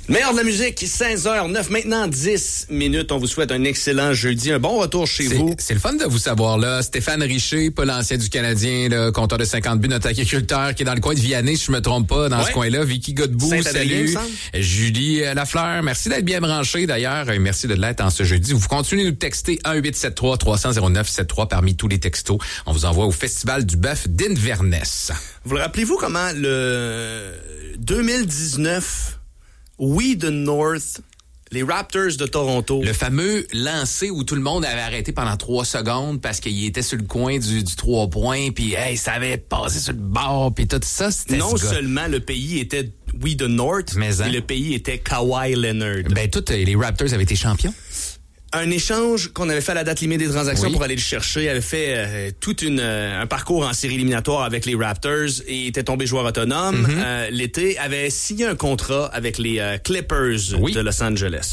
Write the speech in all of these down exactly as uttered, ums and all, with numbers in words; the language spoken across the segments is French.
Meilleur de la musique, seize heures neuf, maintenant dix minutes. On vous souhaite un excellent jeudi, un bon retour chez c'est, vous. C'est le fun de vous savoir, là. Stéphane Richer, pas l'ancien du Canadien, le compteur de cinquante buts, notre agriculteur qui est dans le coin de Vianney, si je me trompe pas, dans ouais. ce coin-là. Vicky Godbout, salut. Julie Lafleur, merci d'être bien branché d'ailleurs. Et merci de l'être en ce jeudi. Vous continuez de nous texter un huit sept trois trois zéro zéro neuf sept trois parmi tous les textos. On vous envoie au Festival du Bœuf d'Inverness. Vous le rappelez-vous comment le deux mille dix-neuf... We the North, les Raptors de Toronto. Le fameux lancer où tout le monde avait arrêté pendant trois secondes parce qu'il était sur le coin du, du trois points, puis hey, ça avait passé sur le bord, puis tout ça, c'était non seulement le pays était We the North, mais, hein? mais le pays était Kawhi Leonard. Ben, tous les Raptors avaient été champions. Un échange qu'on avait fait à la date limite des transactions oui. pour aller le chercher, avait fait euh, tout une, euh, un parcours en série éliminatoire avec les Raptors et était tombé joueur autonome. Mm-hmm. Euh, l'été, avait signé un contrat avec les euh, Clippers oui. de Los Angeles.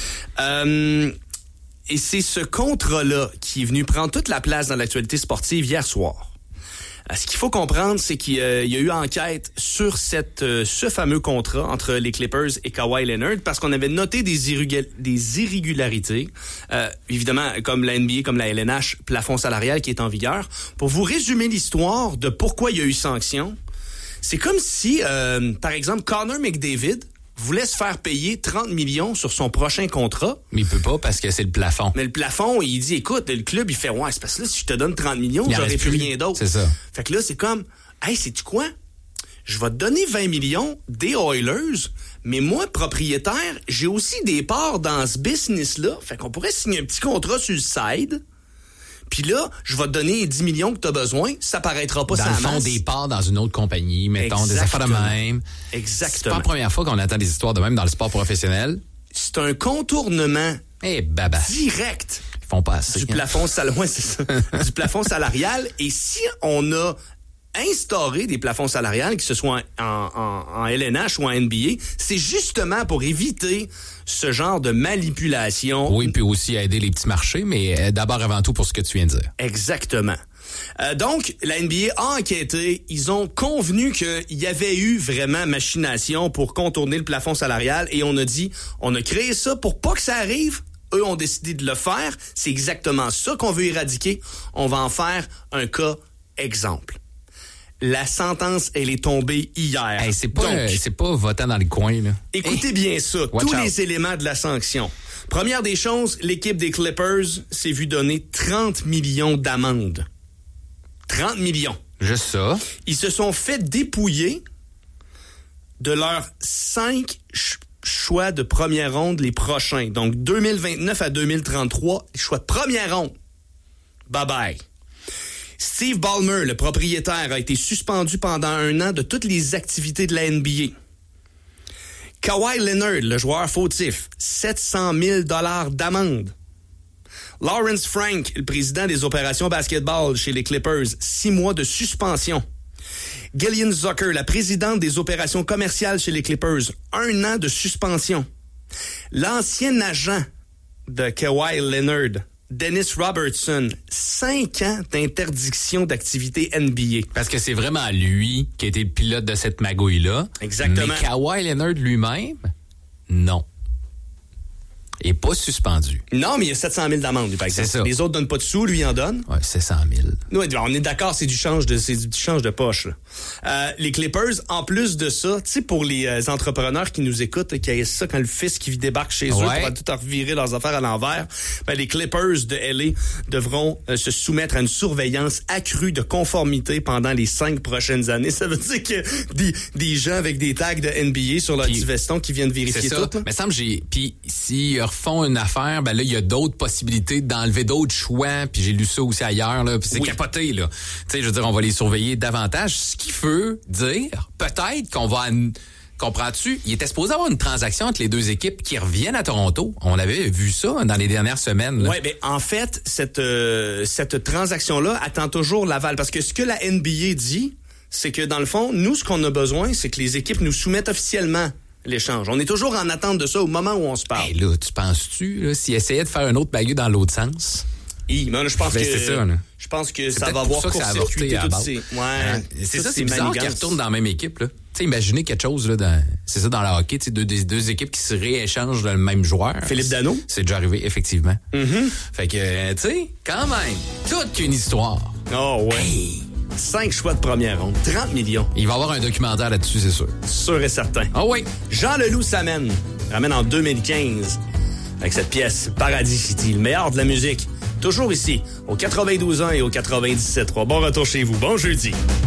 Euh, et c'est ce contrat-là qui est venu prendre toute la place dans l'actualité sportive hier soir. Ce qu'il faut comprendre, c'est qu'il euh, y a eu enquête sur cette, euh, ce fameux contrat entre les Clippers et Kawhi Leonard parce qu'on avait noté des, irrégul- des irrégularités, euh, évidemment comme la N B A, comme la L N H, plafond salarial qui est en vigueur. Pour vous résumer l'histoire de pourquoi il y a eu sanction, c'est comme si, euh, par exemple, Connor McDavid voulait se faire payer trente millions sur son prochain contrat. Mais il peut pas parce que c'est le plafond. Mais le plafond, il dit, écoute, le club, il fait, ouais, c'est parce que là, si je te donne trente millions, il j'aurais plus rien d'autre. C'est ça. Fait que là, c'est comme, hey, sais-tu quoi? Je vais te donner vingt millions des Oilers, mais moi, propriétaire, j'ai aussi des parts dans ce business-là. Fait qu'on pourrait signer un petit contrat sur le side. Puis là, je vais te donner dix millions que tu as besoin, ça paraîtra pas dans ça le fond des parts dans une autre compagnie, mettons, exactement. Des affaires de même. Exactement. C'est pas la première fois qu'on entend des histoires de même dans le sport professionnel. C'est un contournement hey, baba. direct Ils font pas assez, du, hein. plafond sal... ouais, c'est ça. du plafond salarial. Et si on a instauré des plafonds salariales, que ce soit en, en, en L N H ou en N B A, c'est justement pour éviter ce genre de manipulation. Oui, puis aussi aider les petits marchés, mais d'abord avant tout pour ce que tu viens de dire. Exactement. Euh, donc, la N B A a enquêté. Ils ont convenu qu'il y avait eu vraiment machination pour contourner le plafond salarial et on a dit, on a créé ça pour pas que ça arrive. Eux ont décidé de le faire. C'est exactement ça qu'on veut éradiquer. On va en faire un cas exemple. La sentence, elle est tombée hier. Hey, c'est pas, Donc, euh, c'est pas votant dans le coin, là. Écoutez hey. bien ça, Watch tous out. les éléments de la sanction. Première des choses, l'équipe des Clippers s'est vue donner trente millions d'amende. trente millions. Juste ça. Ils se sont fait dépouiller de leurs cinq ch- choix de première ronde les prochains. Donc, deux mille vingt-neuf à deux mille trente-trois, les choix de première ronde. Bye-bye. Steve Ballmer, le propriétaire, a été suspendu pendant un an de toutes les activités de la N B A. Kawhi Leonard, le joueur fautif, sept cent mille dollars d'amende. Lawrence Frank, le président des opérations basketball chez les Clippers, six mois de suspension. Gillian Zucker, la présidente des opérations commerciales chez les Clippers, un an de suspension. L'ancien agent de Kawhi Leonard, Dennis Robertson, cinq ans d'interdiction d'activité N B A. Parce que c'est vraiment lui qui a été le pilote de cette magouille-là. Exactement. Mais Kawhi Leonard lui-même, non. Et pas suspendu. Non, mais il y a sept cent mille d'amende, par exemple. C'est ça. Les autres donnent pas de sous, lui en donne. Ouais, sept cent mille. Oui, on est d'accord, c'est du change de, c'est du change de poche, là. Euh, les Clippers, en plus de ça, tu sais, pour les euh, entrepreneurs qui nous écoutent, qui aient ça quand le fils qui débarque chez ouais. eux pour tout revirer leurs affaires à l'envers, ben, les Clippers de L A devront euh, se soumettre à une surveillance accrue de conformité pendant les cinq prochaines années. Ça veut dire que des, des gens avec des tags de N B A sur leur petit veston qui viennent vérifier c'est ça. tout. Mais semble j'ai puis si refont une affaire, ben là il y a d'autres possibilités d'enlever d'autres choix, puis j'ai lu ça aussi ailleurs là, puis c'est oui. capoté là. Tu sais, je veux dire, on va les surveiller davantage, ce qui veut dire peut-être qu'on va comprends-tu, il était supposé avoir une transaction entre les deux équipes qui reviennent à Toronto. On avait vu ça dans les dernières semaines. Oui, mais en fait, cette euh, cette transaction-là attend toujours l'aval parce que ce que la N B A dit, c'est que dans le fond, nous ce qu'on a besoin, c'est que les équipes nous soumettent officiellement l'échange. On est toujours en attente de ça au moment où on se parle. Hey, là, tu penses-tu, là, s'ils essayaient de faire un autre baguette dans l'autre sens? Oui, mais là, je pense ben, que c'est ça, là. Je pense que c'est ça va avoir court-circuité tout ces... Ouais, hein? C'est ça, c'est bizarre qu'ils retournent dans la même équipe, là. sais, imaginez quelque chose, là, dans, c'est ça, dans le hockey, tu sais, deux, deux équipes qui se rééchangent le même joueur. Philippe Danault. C'est déjà arrivé, effectivement. Mm-hmm. Fait que, tu sais, quand même, toute une histoire. Oh, ouais. Hey. Cinq choix de première ronde, trente millions. Il va y avoir un documentaire là-dessus, c'est sûr. Sûr et certain. Ah oh oui. Jean Leloup s'amène. Ramène en deux mille quinze avec cette pièce Paradis City, le meilleur de la musique. Toujours ici, au quatre-vingt-douze ans et au quatre-vingt-dix-sept trois. Bon retour chez vous. Bon jeudi.